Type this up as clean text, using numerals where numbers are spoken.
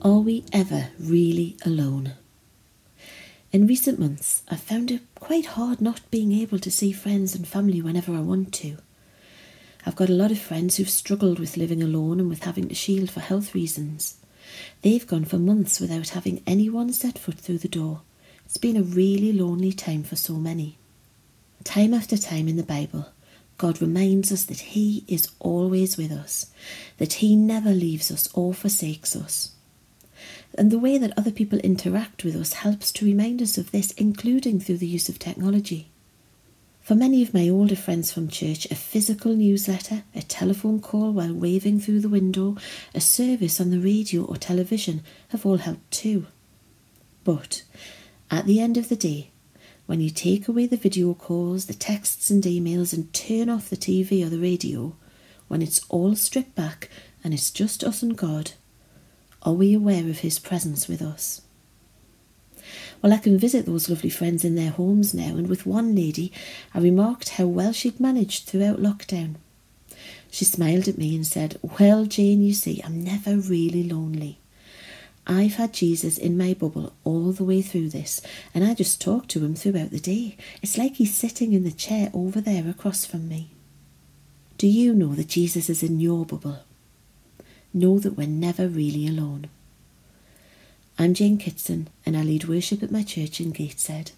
Are we ever really alone? In recent months, I've found it quite hard not being able to see friends and family whenever I want to. I've got a lot of friends who've struggled with living alone and with having to shield for health reasons. They've gone for months without having anyone set foot through the door. It's been a really lonely time for so many. Time after time in the Bible, God reminds us that He is always with us, that He never leaves us or forsakes us. And the way that other people interact with us helps to remind us of this, including through the use of technology. For many of my older friends from church, a physical newsletter, a telephone call while waving through the window, a service on the radio or television have all helped too. But at the end of the day, when you take away the video calls, the texts and emails and turn off the TV or the radio, when it's all stripped back and it's just us and God, are we aware of His presence with us? Well, I can visit those lovely friends in their homes now, and with one lady, I remarked how well she'd managed throughout lockdown. She smiled at me and said, "Well, Jane, you see, I'm never really lonely. I've had Jesus in my bubble all the way through this, and I just talk to Him throughout the day. It's like He's sitting in the chair over there across from me." Do you know that Jesus is in your bubble? Know that we're never really alone. I'm Jane Kitson, and I lead worship at my church in Gateshead.